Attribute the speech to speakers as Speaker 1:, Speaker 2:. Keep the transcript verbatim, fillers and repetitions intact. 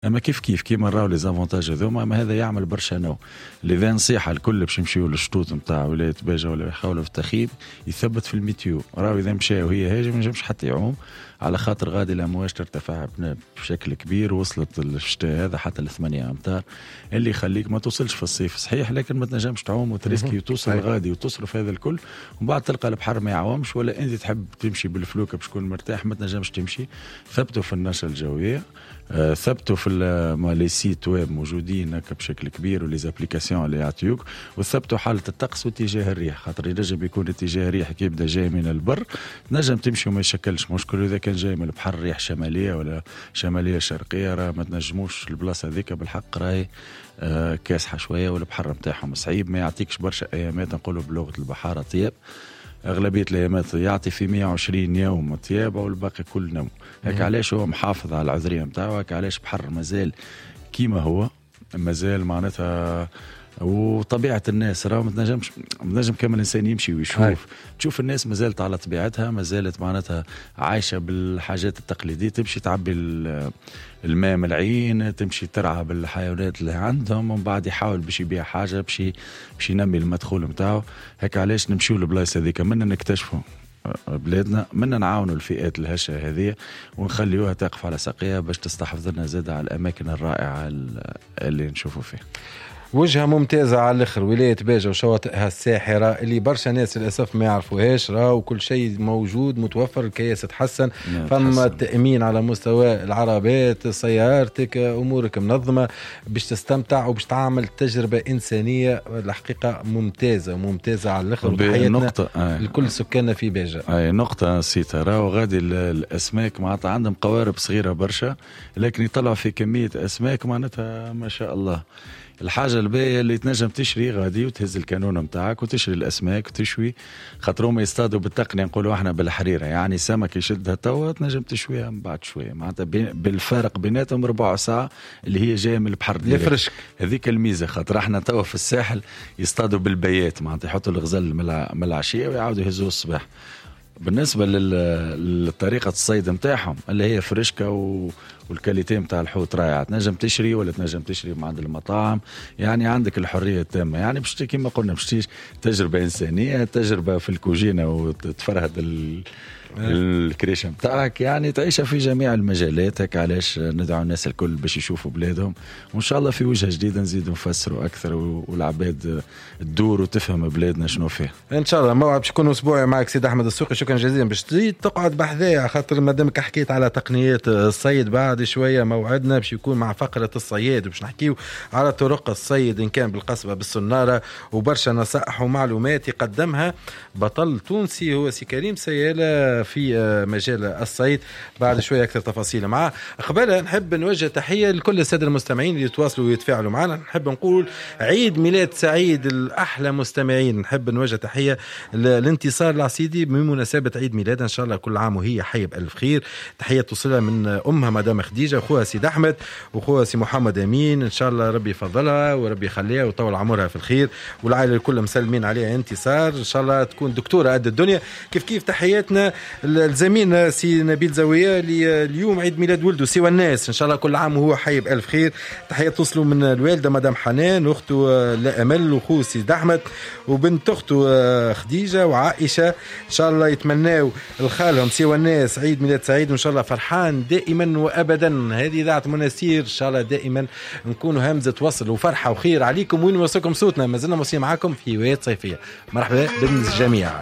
Speaker 1: اما كيف كيف كيما نراو لي زافونتاج هذوما، اما هذا يعمل برشا نو. لذا نصيحه الكل باش يمشيو للشطوط نتاع ولايه باجه ولا يحاولوا في التخييم يثبت في الميتيو. راهو اذا مشى وهي هاجم ما نجمش حتى يعوم، على خاطر غادي الامواج ترتفع بشكل كبير. وصلت الشتاء هذا حتى لثمانية امتار، اللي يخليك ما توصلش في الصيف صحيح، لكن ما تنجمش تعوم وتريسكي وتوصل غادي وتصرف هذا الكل، ومن بعد تلقى البحر ما يعومش، ولا انت تحب تمشي بالفلوكه باش تكون مرتاح ما تنجمش تمشي. ثبتوا في النشره الجويه، آه ثبتوا في لي سيت ويب موجودين هكا بشكل كبير، ولي زابليكاسيون اللي يعطيوك، وثبتوا حاله الطقس واتجاه الريح، خاطر ينجم يكون اتجاه الريح كي يبدا جاي من البر تنجم تمشي وما يشكلش مشكل. اذا كان جاي من البحر ريح شماليه ولا شماليه شرقيه، راه ما تنجموش البلاصه هذيك بالحق راهي آه كاسحه شويه، والبحر نتاعهم صعيب، ما يعطيكش برشا ايامات نقولوا بلغه البحاره طياب. أغلبية الأيامات يعطي في مية وعشرين يوم طيابة والباقي كل نوم. هيك علاش هو محافظ على العذرية متاعه، هيك علاش بحر مازال كيما هو، مازال معناتها. وطبيعة الناس راه ما تنجمش نجم كامل الإنسان يمشي ويشوف هاي. تشوف الناس مازالت على طبيعتها، مازالت معناتها عايشة بالحاجات التقليدية، تمشي تعبي الماء من العين، تمشي ترعى بالحيوانات اللي عندهم، ومن بعد يحاول باش يبيع حاجة باش باش ينمي المدخول متاعه. هيك علاش نمشيو للبلايص هذيك، منا نكتشفوا بلادنا، منا نعاونوا الفئات الهشة هذه ونخليوها تقف على ساقيها باش تستحفظ لنا زاد على الأماكن الرائعة اللي نشوفوا فيها.
Speaker 2: وجهة ممتازة على الآخر ولاية باجة وشواطئها الساحرة اللي برشا ناس للأسف ما يعرفوهاش، راه وكل شيء موجود متوفر، الكياس تحسن، فما التأمين على مستوى العربات، سيارتك، أمورك منظمة باش تستمتع وباش تعمل تجربة إنسانية الحقيقة ممتازة ممتازة على الآخر. وتحياتنا لكل سكاننا في باجة.
Speaker 1: أي نقطة نسيتها، راه غادي الأسماك معناتها عندهم قوارب صغيرة برشا، لكن يطلعوا في كمية أسماك معناتها ما شاء الله. الحاجة الباقية اللي تنجم تشري غادي وتهز الكانون متاعك وتشري الأسماك وتشوي، خاطرهم يصطادوا بالتقنية نقولوا احنا بالحريرة، يعني سمك يشدها توا تنجم تشويها من بعد شوية، معناتها بالفارق بيناتهم ربع ساعة اللي هي جاية من البحر
Speaker 2: يفرشك.
Speaker 1: هذيك الميزة، خاطر احنا توا في الساحل يصطادوا بالبيات، معناتها يحطوا الغزال من العشية ويعاودوا يهزوه الصباح. بالنسبة للطريقة الصيد متاعهم اللي هي فرشكة و... والكاليتي متاع الحوت رائعة، تنجم تشري ولا تنجم تشري من عند المطاعم، يعني عندك الحرية التامة. يعني باش كما قلنا باش تجربة إنسانية، تجربة في الكوجينة وتفرهد ال... الكريشة متاعك، يعني تعيشها في جميع المجالات. هيك علاش ندعو الناس الكل باش يشوفوا بلادهم، وإن شاء الله في وجهة جديدة نزيدوا نفسروا أكثر والعباد تدور وتفهم بلادنا شنو فيه
Speaker 2: إن شاء الله. موعد باش يكون أسبوعي معك سيد أحمد السوقي، شكرا جزيلا باش تزيد تقعد بحذايا، خاطر مادامك حكيت على تقنيات الصيد، بعد شوية موعدنا باش يكون مع فقرة الصياد، باش نحكيو على طرق الصيد إن كان بالقصبة بالسنارة، وبرشا نصائح ومعلومات يقدمها بطل تونسي هو سي كريم سيالة في مجال الصيد. بعد شوية أكثر تفاصيل معه. قبل نحب نوجه تحية لكل السادة المستمعين اللي يتواصلوا ويتفاعلوا معنا، نحب نقول عيد ميلاد سعيد الأحلى مستمعين. نحب نوجه تحية لانتصار العسيدي بمناسبة عيد ميلاد، إن شاء الله كل عام وهي حي بألف خير. تحية توصلها من أمها مدام خديجة، وأخوها سيد أحمد، وأخوها سي محمد أمين، إن شاء الله ربي يفضلها وربي يخليها ويطول عمرها في الخير، والعائلة الكل مسلمين عليها انتصار، إن شاء الله تكون دكتورة قد الدنيا. كيف كيف تحياتنا الزميل سي نبيل زاوية اللي اليوم عيد ميلاد ولده سوى الناس، إن شاء الله كل عام وهو حي بألف خير. تحية توصلوا من الوالدة مدام حنان، وأخته لا أمل، وأخوه سيد أحمد، وبنت أخته خديجة وعائشة، إن شاء الله يتمناوا الخالهم سوى الناس عيد ميلاد سعيد، وإن شاء الله فرحان دائما وأبدا. هذه إذاعة مناسير، إن شاء الله دائما نكونوا همزة وصل وفرحة وخير عليكم وين وصلكم صوتنا. ما زلنا موصيين معاكم في هوايات صيفية. مرحبا بالجميع.